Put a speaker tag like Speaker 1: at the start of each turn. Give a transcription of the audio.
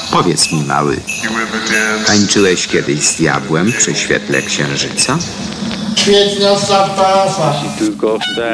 Speaker 1: Powiedz mi, mały, tańczyłeś kiedyś z diabłem przy świetle księżyca?
Speaker 2: Świetna zabawa.
Speaker 3: Tylko chce